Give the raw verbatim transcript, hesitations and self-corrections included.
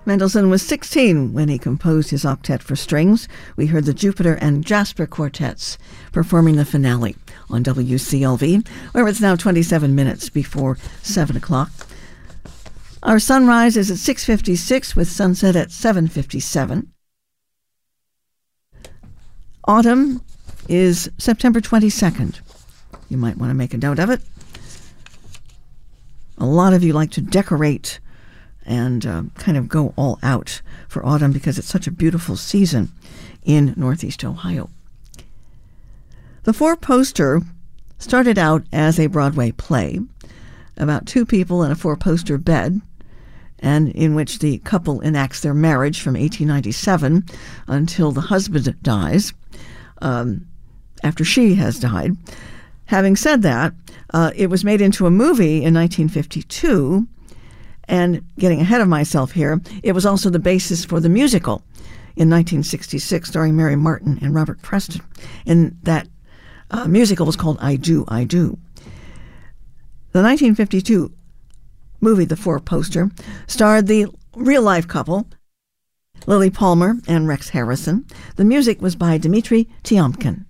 Mendelssohn was sixteen when he composed his octet for strings. We heard the Jupiter and Jasper quartets performing the finale on W C L V, where it's now twenty-seven minutes before seven o'clock. Our sunrise is at six fifty-six with sunset at seven fifty-seven. Autumn is September twenty-second. You might want to make a note of it. A lot of you like to decorate and uh, kind of go all out for autumn because it's such a beautiful season in Northeast Ohio. The Four Poster started out as a Broadway play about two people in a four-poster bed, and in which the couple enacts their marriage from eighteen ninety-seven until the husband dies, um, after she has died. Having said that, uh, it was made into a movie in nineteen fifty-two, and getting ahead of myself here, it was also the basis for the musical in nineteen sixty-six, starring Mary Martin and Robert Preston. And that uh, musical was called I Do, I Do. The nineteen fifty-two movie, The Four Poster, starred the real-life couple, Lily Palmer and Rex Harrison. The music was by Dmitri Tiomkin.